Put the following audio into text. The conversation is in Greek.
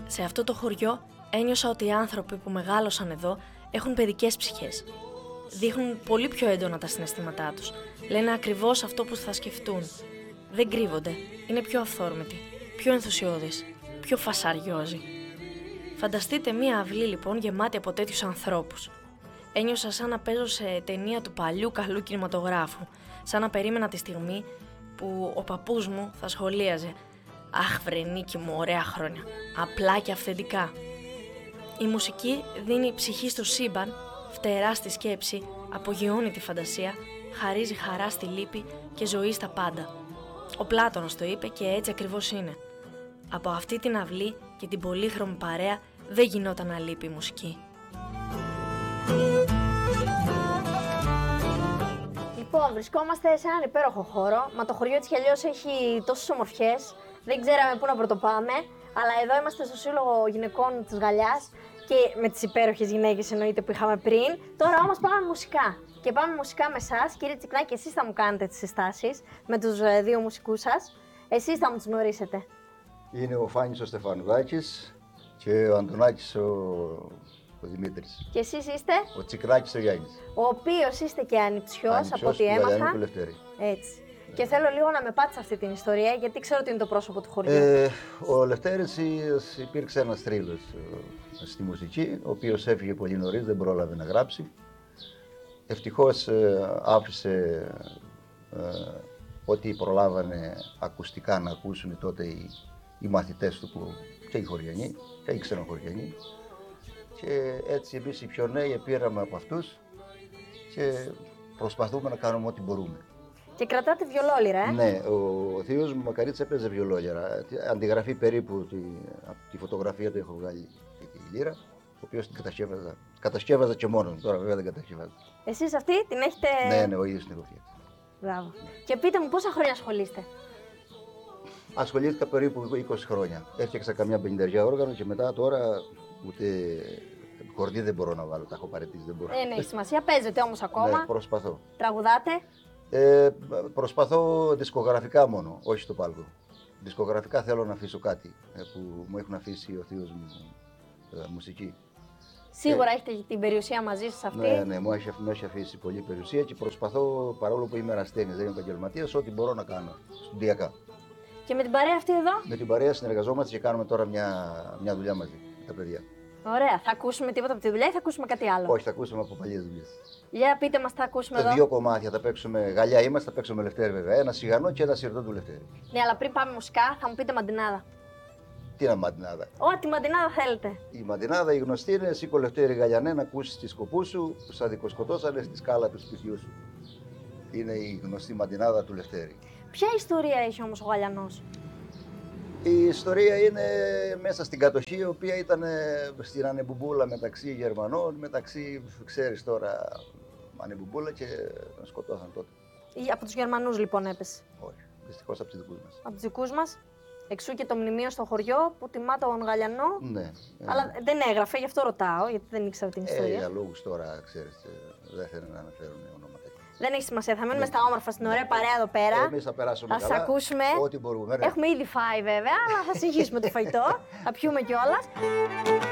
Σε αυτό το χωριό ένιωσα ότι οι άνθρωποι που μεγάλωσαν εδώ έχουν παιδικές ψυχές. Δείχνουν πολύ πιο έντονα τα συναισθήματά τους. Λένε ακριβώς αυτό που θα σκεφτούν. Δεν κρύβονται. Είναι πιο αυθόρμητοι, πιο ενθουσιώδεις, πιο φασαριόζοι. Φανταστείτε μία αυλή λοιπόν γεμάτη από τέτοιους ανθρώπους. Ένιωσα σαν να παίζω σε ταινία του παλιού καλού κινηματογράφου. Σαν να περίμενα τη στιγμή που ο παππούς μου θα σχολίαζε «Αχ βρε Νίκη μου, ωραία χρόνια, απλά και αυθεντικά». Η μουσική δίνει ψυχή στο σύμπαν, φτερά στη σκέψη, απογειώνει τη φαντασία, χαρίζει χαρά στη λύπη και ζωή στα πάντα. Ο Πλάτωνος το είπε και έτσι ακριβώς είναι. Από αυτή την αυλή και την πολύχρωμη παρέα δεν γινόταν να λείπει η μουσική. Λοιπόν, βρισκόμαστε σε έναν υπέροχο χώρο, μα το χωριό έτσι κι αλλιώς έχει τόσες ομορφιές, δεν ξέραμε πού να πρωτοπάμε, αλλά εδώ είμαστε στο Σύλλογο Γυναικών της Γαλλιάς και με τις υπέροχες γυναίκες εννοείται που είχαμε πριν. Τώρα όμως πάμε μουσικά. Και πάμε μουσικά με εσάς, κύριε Τσικλάκη, εσείς θα μου κάνετε τις συστάσεις με τους δύο μουσικούς σας. Εσείς θα μου τους γνωρίσετε. Είναι ο Φάνης ο Στεφανουδάκης και ο Αντωνάκης ο Δημήτρης. Και εσείς είστε? Ο Τσικλάκης ο Γιάννης. Ο οποίος είστε και ανιψιός από ό,τι έμαθα. Του Λευτέρη. Έτσι. Ναι. Και θέλω λίγο να με πάτε σε αυτή την ιστορία, γιατί ξέρω ότι είναι το πρόσωπο του χωριού. Ο Λευτέρης υπήρξε ένας θρύλος στη μουσική, ο οποίος έφυγε πολύ νωρίς, δεν πρόλαβε να γράψει. Ευτυχώς άφησε ό,τι προλάβανε ακουστικά να ακούσουν τότε οι μαθητές του και οι χωριανοί και οι ξενοχωριανοί. Και έτσι εμείς οι πιο νέοι πήραμε από αυτούς και προσπαθούμε να κάνουμε ό,τι μπορούμε. Και κρατάτε βιολόλυρα, Ναι, ο θείος μου Μακαρίτης έπαιζε βιολόλυρα. Αντιγραφή περίπου από τη φωτογραφία του έχω βγάλει και τη λύρα, ο οποίος την κατασκεύαζα και μόνος μου, τώρα βέβαια δεν κατασκευάζω. Εσείς αυτή την έχετε... Ναι, ο ίδιος την έχω φτιάξει. Μπράβο. Και πείτε μου πόσα χρόνια ασχολείστε? Ασχολήθηκα περίπου 20 χρόνια. Έφτιαξα καμιά 50 όργανο και μετά τώρα ούτε κορδί δεν μπορώ να βάλω, τα έχω παραιτήσει, δεν μπορώ. Δεν έχει σημασία, παίζετε όμως ακόμα. Ναι, προσπαθώ. Τραγουδάτε. Προσπαθώ δισκογραφικά μόνο, όχι στο πάλκο. Δισκογραφικά θέλω να αφήσω κάτι που μου έχουν αφήσει ο θείος μου μουσική. Σίγουρα έχετε την περιουσία μαζί σας αυτή. Ναι, μου έχει αφήσει πολλή περιουσία και προσπαθώ, παρόλο που είμαι ερασιτέχνης, δεν είμαι επαγγελματίας, ό,τι μπορώ να κάνω στοντιακά. Και με την παρέα αυτή εδώ? Με την παρέα συνεργαζόμαστε και κάνουμε τώρα μια δουλειά μαζί με τα παιδιά. Ωραία. Θα ακούσουμε τίποτα από τη δουλειά ή θα ακούσουμε κάτι άλλο? Όχι, θα ακούσουμε από παλιές δουλειές. Για πείτε μας, θα ακούσουμε εδώ. Δύο κομμάτια θα παίξουμε. Γαλλιά είμαστε, θα παίξουμε Λευτέρη βέβαια. Ένα σιγανό και ένα σιρτό του Λευτέρη. Ναι, αλλά πριν πάμε μουσικά, θα μου πείτε μαντινάδα. Τι είναι μαντινάδα? Ό,τι μαντινάδα θέλετε. Η μαντινάδα η γνωστή είναι σήκω Λευτέρη Γαλλιανέ να ακούσει τη σκοπού σου που σα δικοσκοτώσανε στη σκάλα του σπιτιού σου. Είναι η γνωστή μαντινάδα του Λευτέρη. Ποια ιστορία έχει όμως ο Γαλλιανός? Η ιστορία είναι μέσα στην κατοχή, η οποία ήταν στην Ανεμπουμπούλα μεταξύ Γερμανών, μεταξύ, ξέρεις τώρα, Ανεμπουμπούλα και σκοτώσαν τότε. Από τους Γερμανούς λοιπόν έπεσε? Όχι, δυστυχώς από τους δικούς μας. Από τους δικούς μας. Εξού και το μνημείο στο χωριό που τιμά τον Γαλλιανό. Ναι. Αλλά δεν έγραφε, γι' αυτό ρωτάω, γιατί δεν ήξερα την ιστορία. Για λόγους τώρα, ξέρεις, δεν θέλουν να αναφέρουν ονόματα. Δεν έχει σημασία, θα μείνουμε στα όμορφα, στην ωραία παρέα εδώ πέρα. Εμείς θα περάσουμε θα καλά, σας ακούσουμε. Ό,τι μπορούμε. Έχουμε ήδη φάει βέβαια, αλλά θα συνεχίσουμε το φαγητό. Θα πιούμε κιόλας.